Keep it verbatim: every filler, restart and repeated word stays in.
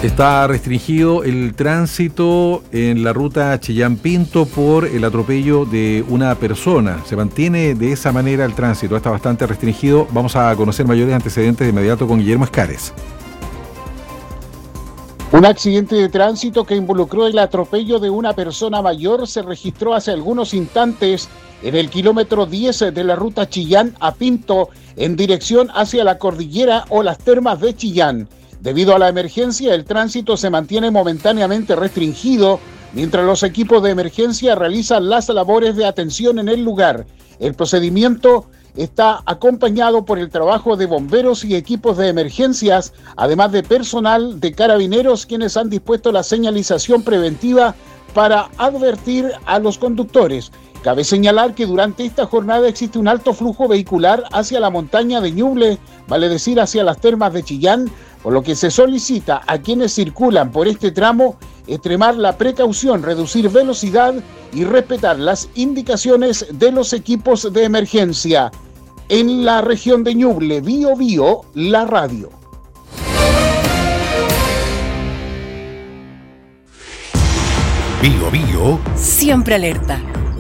Está restringido el tránsito en la ruta Chillán-Pinto por el atropello de una persona. Se mantiene de esa manera el tránsito, está bastante restringido. Vamos a conocer mayores antecedentes de inmediato con Guillermo Escares. Un accidente de tránsito que involucró el atropello de una persona mayor se registró hace algunos instantes en el kilómetro diez de la ruta Chillán a Pinto, en dirección hacia la cordillera o las termas de Chillán. Debido a la emergencia, el tránsito se mantiene momentáneamente restringido mientras los equipos de emergencia realizan las labores de atención en el lugar. El procedimiento está acompañado por el trabajo de bomberos y equipos de emergencias, además de personal de carabineros, quienes han dispuesto la señalización preventiva para advertir a los conductores. Cabe señalar que durante esta jornada existe un alto flujo vehicular hacia la montaña de Ñuble, vale decir hacia las termas de Chillán, por lo que se solicita a quienes circulan por este tramo extremar la precaución, reducir velocidad y respetar las indicaciones de los equipos de emergencia. En la región de Ñuble, Bío Bío, la radio. Bío Bío. Siempre alerta.